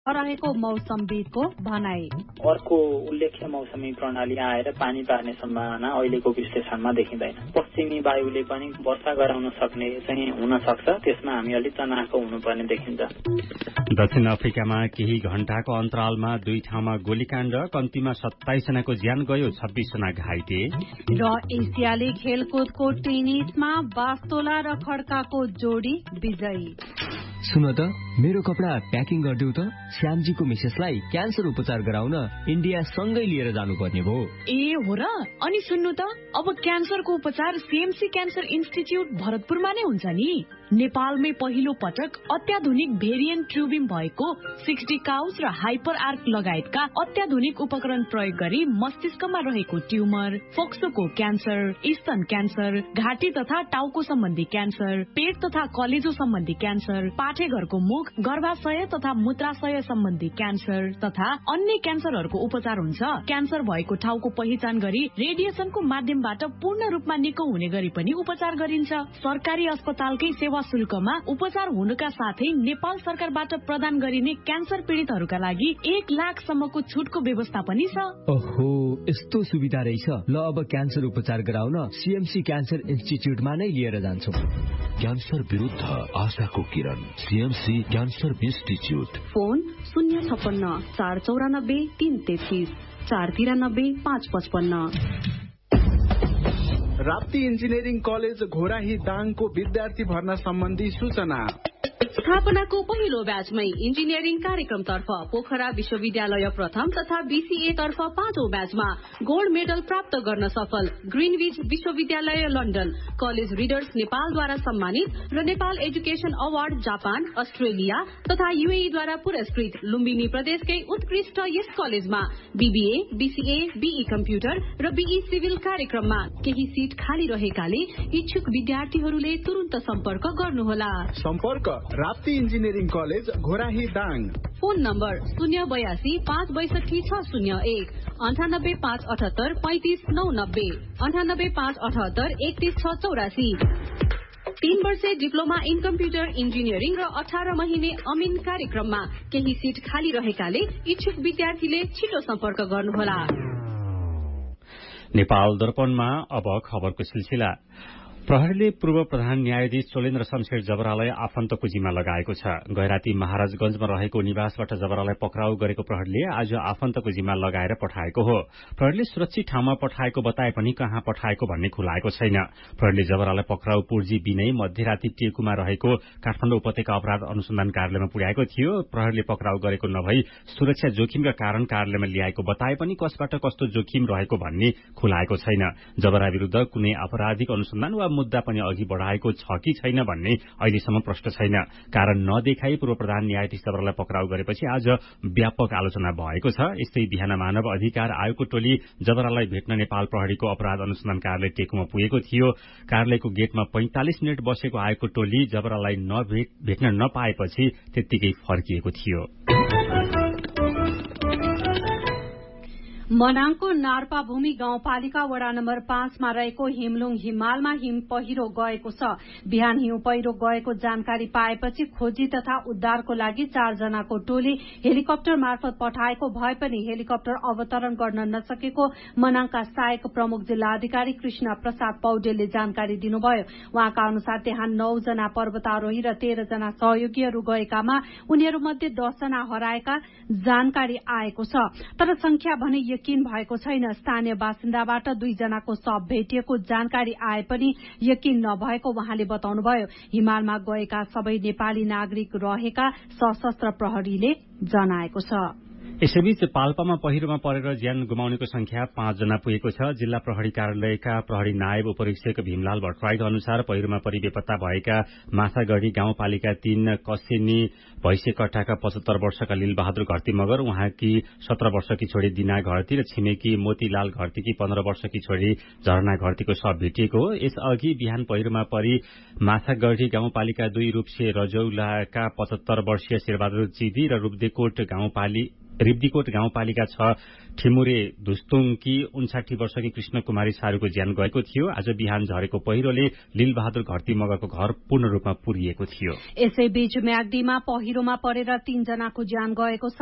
रहेको मौसमविदको भनाई। अर्को उल्लेख्य मौसमी प्रणाली आएर पानी पार्ने सम्भावना अहिलेको विश्लेषणमा देखिँदैन। पश्चिमी वायुले पनि वर्षा गराउन सक्ने चाहिँ हुन सक्छ, त्यसमा हामी अलिक तनाखको हुनुपर्ने देखिन्छ। दक्षिण अफ्रिकामा केही घण्टाको अन्तरालमा 2 ठाउँमा गोलीकाण्ड, कम्तीमा 27 जनाको ज्यान गयो, 26 जना घाइते। र एसियाली खेलकुदको टेनिसमा बास्तोला र खड्काको जोडी विजयी। सुन त, मेरो कपडा प्याकिङ गरिदेऊ त। श्यामजीको मिसेसलाई क्यान्सर उपचार गराउन इन्डिया सँगै लिएर जानुपर्ने भयो। ए हो र? अनि सुन्नु त, अब क्यान्सरको उपचार सीएमसी क्यान्सर इन्स्टिच्युट भरतपुरमा नै हुन्छ नि। नेपालमै पहिलो पटक अत्याधुनिक भेरिएन्ट ट्युबिम भएको 60 काउस र हाइपर आर्क लगायतका अत्याधुनिक उपकरण प्रयोग गरी मस्तिष्कमा रहेको ट्युमर, फोक्सोको क्यान्सर, स्तन क्यान्सर, घाँटी तथा टाउको सम्बन्धी क्यान्सर, पेट तथा कलेजो सम्बन्धी क्यान्सर, पाठेघरको मुख, गर्भाशय तथा मूत्राशय सम्बन्धी क्यान्सर तथा अन्य क्यान्सरहरूको उपचार हुन्छ। क्यान्सर भएको ठाउँको पहिचान गरी रेडिएसनको माध्यमबाट पूर्ण रूपमा निको हुने गरी पनि उपचार गरिन्छ। सरकारी अस्पतालकै सेवा शुल्कमा उपचार हुनुका साथै नेपाल सरकारबाट प्रदान गरिने क्यान्सर पीडितहरूका लागि 1 लाखसम्मको छुटको व्यवस्था पनि छ। ओहो, यस्तो सुविधा रहेछ। ल, अब क्यान्सर उपचार गराउन सीएमसी क्यान्सर इन्स्टिच्युटमा नै लिएर जान्छौँ। क्यान्सर विरुद्ध आशाको किरण, CMC cancer institute. Phone 056 494 333 493 555। Rapti engineering college Ghorahi दाङको विद्यार्थी भर्ना सम्बन्धी सूचना। स्थापनाको पहिलो ब्याचमै इन्जिनियरिङ कार्यक्रमतर्फ पोखरा विश्वविद्यालय प्रथम तथा बीसीए तर्फ 5औं ब्याचमा गोल्ड मेडल प्राप्त गर्न सफल ग्रीनविच विश्वविद्यालय लन्डन, कलेज रिडर्स नेपालद्वारा सम्मानित र Nepal education award Japan, Australia तथा यूएईद्वारा पुरस्कृत लुम्बिनी प्रदेशकै उत्कृष्ट यस कलेजमा बीबीए, बीसीए, बीई कम्प्युटर र बीई सिभिल कार्यक्रममा केही सीट खाली रहेकाले इच्छुक विद्यार्थीहरूले तुरुन्त सम्पर्क गर्नुहोला। सम्पर्क Rapti engineering college Ghorahi Dang. Phone number 082 562 601 98 578 35 990 98 578 31 684। 3 वर्षे डिप्लोमा इन कम्प्युटर इन्जिनियरिङ र 18 महिने अमिन कार्यक्रममा केही सीट खाली रहेकाले इच्छुक विद्यार्थीले छिटो सम्पर्क गर्नुहोला। नेपाल दर्पणमा अब खबरको सिलसिला। प्रहरीले पूर्व प्रधान न्यायाधीश चोलेन्द्र शमशेर जबरालाई आफन्तको जिम्मा लगाएको छ। गैराती महाराजगंजमा रहेको निवासबाट जबरालाई पक्राउ गरेको प्रहरीले आज आफन्तको जिम्मा लगाएर पठाएको हो। प्रहरीले सुरक्षित ठाउँमा पठाएको बताए पनि कहाँ पठाएको भन्ने खुलाएको छैन। प्रहरीले जबरालाई पक्राउ पूर्जी बिनै मध्यराती टेकुमा रहेको काठमाडौँ उपत्यका अपराध अनुसन्धान कार्यालयमा पुर्याएको थियो। प्रहरीले पक्राउ गरेको नभई सुरक्षा जोखिमका कारण कार्यालयमा ल्याएको बताए पनि कसबाट कस्तो जोखिम रहेको भन्ने खुलाएको छैन। जबरा विरूद्ध कुनै आपराधिक अनुसन्धान वा मुद्दा पनि अघि बढ़ाएको छ कि छैन भन्ने अहिलेसम्म प्रश्न छैन। कारण नदेखाई पूर्व प्रधान न्यायाधीश जबरालाई पक्राउ गरेपछि आज व्यापक आलोचना भएको छ। यस्तै बिहान मानव अधिकार आयोगको टोली जबरालाई भेट्न नेपाल प्रहरीको अपराध अनुसन्धान कार्यालय टेकुमा पुगेको थियो। कार्यालयको गेटमा 45 मिनट बसेको आयोगको टोली जबरालाई भेट्न नपाएपछि त्यत्तिकै फर्किएको थियो। मनाङको नार्पाभूमि गाउँपालिका वडा नम्बर 5 मा रहेको हिमलुङ हिमालमा हिम पहिरो गएको छ। बिहान हिउँ पहिरो गएको जानकारी पाएपछि खोजी तथा उद्धारको लागि 4 जनाको टोली हेलिकप्टर मार्फत पठाएको भए पनि हेलिकप्टर अवतरण गर्न नसकेको मनाङका सहायक प्रमुख जिल्लाधिकारी कृष्ण प्रसाद पौडेलले जानकारी दिनुभयो। उहाँका अनुसार त्यहाँ 9 जना पर्वतारोही र 13 जना सहयोगीहरू गएकामा उनीहरूमध्ये 10 जना हराएका जानकारी आएको छ। तर संख्या भने यकिन भएको छैन। स्थानीय बासिन्दाबाट 2 जनाको शव भेटिएको जानकारी आए पनि यकिन नभएको उहाँले बताउनुभयो। हिमालमा गएका सबै नेपाली नागरिक रहेका सशस्त्र प्रहरीले जनाएको छ। यसैबीच पाल्पामा पहिरोमा परेर ज्यान गुमाउनेको संख्या 5 जना पुगेको छ। जिल्ला प्रहरी कार्यालयका प्रहरी नायब उपरीक्षक भीमलाल भट्टराईका अनुसार पहिरोमा परि बेपत्ता भएका माथागढ़ी गाउँपालिका 3 कसेनी भैसेकट्टाका 75 वर्षका लीलबहादुर घरती मगर, उहाँकी 17 वर्षकी छोरी दिना घरती र छिमेकी मोतीलाल घरतीकी 15 वर्षकी छोरी झरना घरतीको शव भेटिएको हो। यसअघि बिहान पहिरोमा परि माथागढ़ी गाउँपालिका 2 रूपसे रजौलाका 75 वर्षीय शेरबहादुर चिदी र रूपदेकोट रिब्दीकोट गाउँपालिका 6 ठिमुरे धुस्तुङकी 59 वर्षकी कृष्ण कुमारी सारूको ज्यान गएको थियो। आज बिहान झरेको पहिरोले लीलबहादुर घरती मगरको घर पूर्ण रूपमा पुरिएको थियो। यसैबीच म्याग्दीमा पहिरोमा परेर 3 जनाको ज्यान गएको छ।